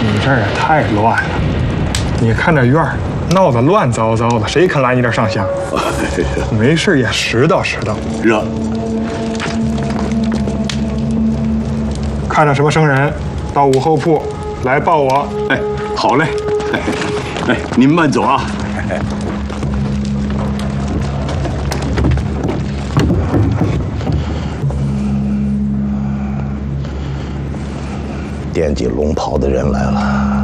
你这儿也太乱了。你看这院儿闹得乱糟糟的，谁肯来你这儿上香？没事也拾掇拾掇。 热。 看着什么生人，到午后铺来报我。 哎，好嘞。哎，您慢走啊。 惦记龙袍的人来了。